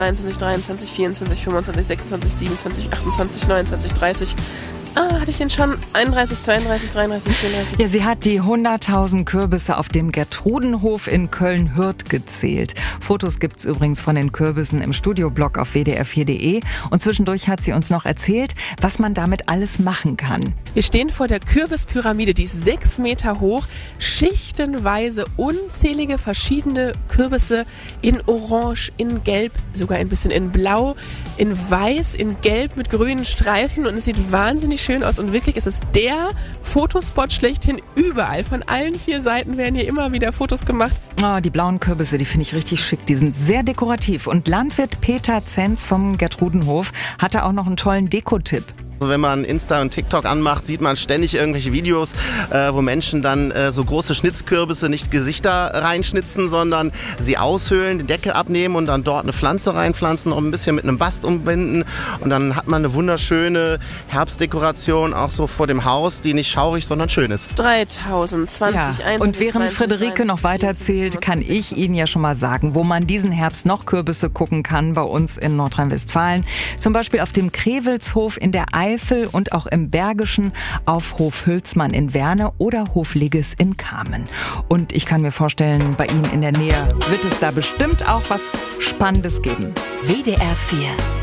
21, 23, 24, 25, 26, 27, 28, 29, 30. Hatte ich den schon? 31, 32, 33, 34. Ja, sie hat die 100.000 Kürbisse auf dem Gertrudenhof in Köln-Hürth gezählt. Fotos gibt's übrigens von den Kürbissen im Studioblog auf wdr4.de. Und zwischendurch hat sie uns noch erzählt, was man damit alles machen kann. Wir stehen vor der Kürbispyramide, die ist 6 Meter hoch, schichtenweise unzählige verschiedene Kürbisse in Orange, in Gelb, sogar ein bisschen in Blau, in Weiß, in Gelb mit grünen Streifen und es sieht wahnsinnig schön aus und wirklich ist es der Fotospot schlechthin überall. Von allen 4 Seiten werden hier immer wieder Fotos gemacht. Oh, die blauen Kürbisse, die finde ich richtig schick. Die sind sehr dekorativ. Und Landwirt Peter Zenz vom Gertrudenhof hatte auch noch einen tollen Dekotipp. Wenn man Insta und TikTok anmacht, sieht man ständig irgendwelche Videos, wo Menschen dann so große Schnitzkürbisse nicht Gesichter reinschnitzen, sondern sie aushöhlen, den Deckel abnehmen und dann dort eine Pflanze reinpflanzen, und ein bisschen mit einem Bast umbinden. Und dann hat man eine wunderschöne Herbstdekoration auch so vor dem Haus, die nicht schaurig, sondern schön ist. 3020, ja. 21, Und während 22, Friederike noch weiterzählt, kann ich Ihnen ja schon mal sagen, wo man diesen Herbst noch Kürbisse gucken kann bei uns in Nordrhein-Westfalen. Zum Beispiel auf dem Krewelshof in der Eifel und auch im Bergischen auf Hof Hülsmann in Werne oder Hof Ligges in Kamen. Und ich kann mir vorstellen, bei Ihnen in der Nähe wird es da bestimmt auch was Spannendes geben. WDR 4